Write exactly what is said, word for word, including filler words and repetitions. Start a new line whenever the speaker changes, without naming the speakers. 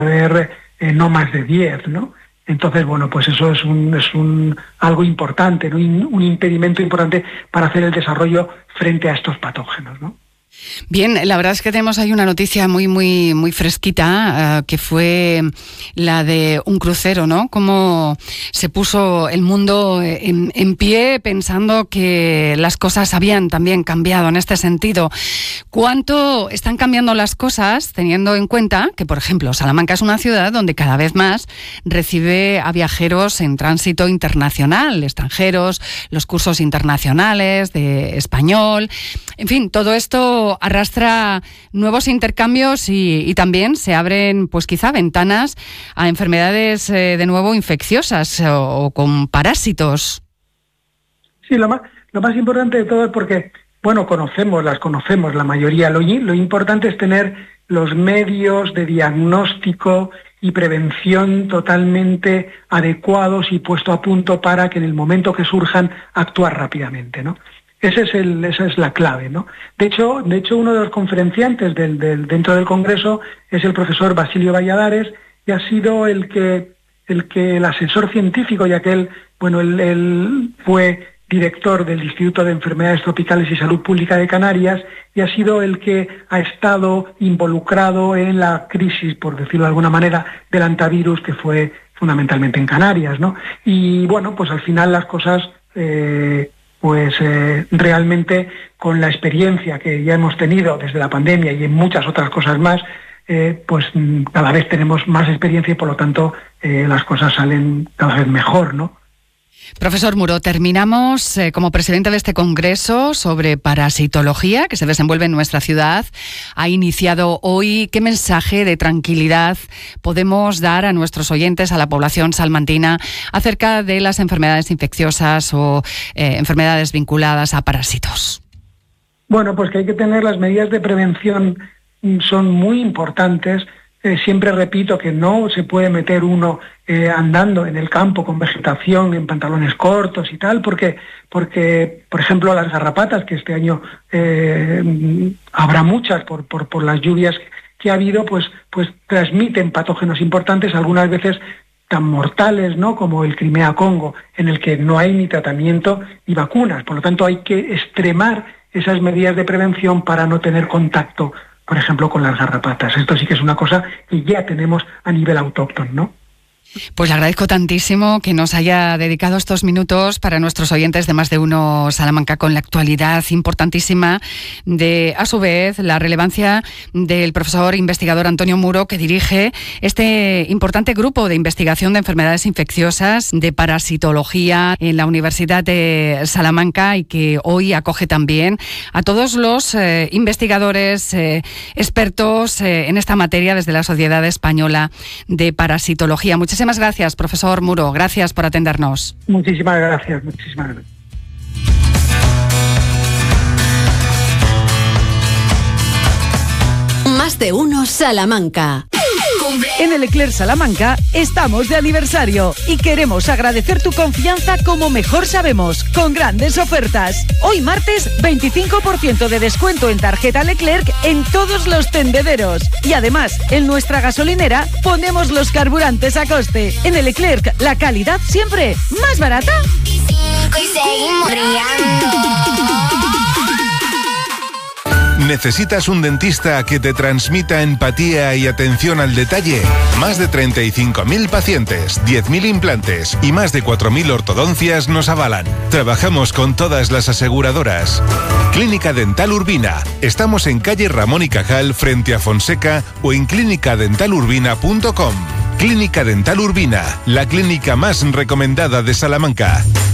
haber eh, no más de diez, ¿no? Entonces, bueno, pues eso es un, es un algo importante, ¿no? Un impedimento importante para hacer el desarrollo frente a estos patógenos, ¿no?
Bien, la verdad es que tenemos ahí una noticia muy, muy, muy fresquita, uh, que fue la de un crucero, ¿no? Cómo se puso el mundo en, en pie pensando que las cosas habían también cambiado en este sentido. ¿Cuánto están cambiando las cosas teniendo en cuenta que, por ejemplo, Salamanca es una ciudad donde cada vez más recibe a viajeros en tránsito internacional, extranjeros, los cursos internacionales de español, en fin, todo esto arrastra nuevos intercambios y, y también se abren, pues quizá, ventanas a enfermedades eh, de nuevo infecciosas o, o con parásitos.
Sí, lo más, lo más importante de todo es porque, bueno, conocemos, las conocemos la mayoría. Lo, lo importante es tener los medios de diagnóstico y prevención totalmente adecuados y puesto a punto para que en el momento que surjan actuar rápidamente, ¿no? Ese es el, esa es la clave, ¿no? De hecho, de hecho uno de los conferenciantes del, del, dentro del Congreso es el profesor Basilio Valladares, y ha sido el que el que el asesor científico, ya que él, bueno, él, él fue director del Instituto de Enfermedades Tropicales y Salud Pública de Canarias, y ha sido el que ha estado involucrado en la crisis, por decirlo de alguna manera, del antivirus, que fue fundamentalmente en Canarias, ¿no? Y bueno, pues al final las cosas eh, pues eh, realmente con la experiencia que ya hemos tenido desde la pandemia y en muchas otras cosas más, eh, pues cada vez tenemos más experiencia y por lo tanto eh, las cosas salen cada vez mejor, ¿no?
Profesor Muro, terminamos eh, como presidente de este congreso sobre parasitología que se desenvuelve en nuestra ciudad. Ha iniciado hoy. ¿Qué mensaje de tranquilidad podemos dar a nuestros oyentes, a la población salmantina, acerca de las enfermedades infecciosas o eh, enfermedades vinculadas a parásitos?
Bueno, pues que hay que tener las medidas de prevención, son muy importantes. Eh, siempre repito que no se puede meter uno eh, andando en el campo con vegetación, en pantalones cortos y tal, porque, porque por ejemplo, las garrapatas, que este año eh, habrá muchas por, por, por las lluvias que ha habido, pues, pues transmiten patógenos importantes, algunas veces tan mortales, ¿no?, como el Crimea Congo, en el que no hay ni tratamiento ni vacunas. Por lo tanto, hay que extremar esas medidas de prevención para no tener contacto, por ejemplo, con las garrapatas. Esto sí que es una cosa que ya tenemos a nivel autóctono, ¿no?
Pues le agradezco tantísimo que nos haya dedicado estos minutos para nuestros oyentes de Más de Uno Salamanca, con la actualidad importantísima de, a su vez, la relevancia del profesor investigador Antonio Muro, que dirige este importante grupo de investigación de enfermedades infecciosas, de parasitología en la Universidad de Salamanca, y que hoy acoge también a todos los eh, investigadores, eh, expertos eh, en esta materia desde la Sociedad Española de Parasitología. Muchas Muchísimas gracias, profesor Muro. Gracias por atendernos.
Muchísimas gracias, muchísimas gracias.
Más de Uno Salamanca.
En el Eclair Salamanca estamos de aniversario y queremos agradecer tu confianza como mejor sabemos, con grandes ofertas. Hoy martes, veinticinco por ciento de descuento en tarjeta Leclerc en todos los tendederos. Y además, en nuestra gasolinera ponemos los carburantes a coste. En el Leclerc, la calidad siempre más barata.
Y seguimos brillando.
¿Necesitas un dentista que te transmita empatía y atención al detalle? Más de treinta y cinco mil pacientes, diez mil implantes y más de cuatro mil ortodoncias nos avalan. Trabajamos con todas las aseguradoras. Clínica Dental Urbina. Estamos en calle Ramón y Cajal, frente a Fonseca, o en clínica dental urbina punto com. Clínica Dental Urbina, la clínica más recomendada de Salamanca.